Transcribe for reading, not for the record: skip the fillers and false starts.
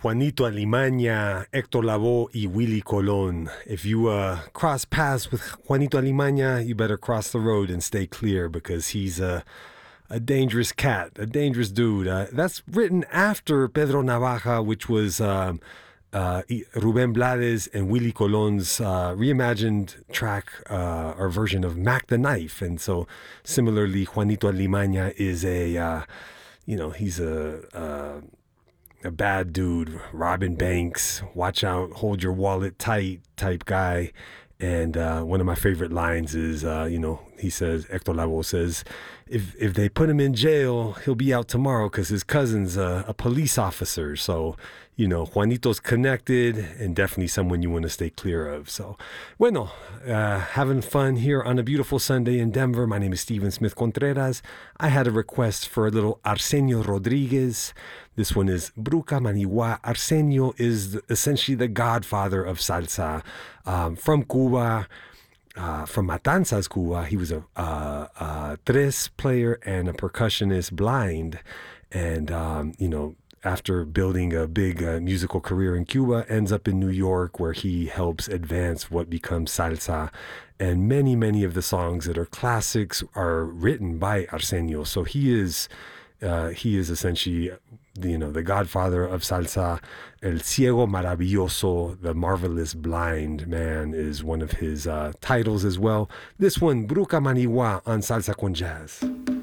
Juanito Alimaña, Héctor Lavoe, y Willie Colon. If you cross paths with Juanito Alimaña, you better cross the road and stay clear because he's a dangerous cat, a dangerous dude. That's written after Pedro Navaja, which was Rubén Blades and Willie Colon's reimagined track or version of Mac the Knife. And so similarly, Juanito Alimaña is he's a bad dude, robbing banks, watch out, hold your wallet tight type guy. And one of my favorite lines is, he says, Héctor Lavoe says, if they put him in jail, he'll be out tomorrow because his cousin's a police officer. So, Juanito's connected and definitely someone you want to stay clear of. So, having fun here on a beautiful Sunday in Denver. My name is Steven Smith Contreras. I had a request for a little Arsenio Rodriguez. This one is Bruca Maniwa. Arsenio is essentially the godfather of salsa. From Cuba, from Matanzas, Cuba. He was a tres player and a percussionist, blind. And, after building a big musical career in Cuba, ends up in New York where he helps advance what becomes salsa. And many, many of the songs that are classics are written by Arsenio. So he is essentially, the godfather of salsa. El Ciego Maravilloso, the marvelous blind man, is one of his titles as well. This one, Bruca Maniwa on Salsa con Jazz.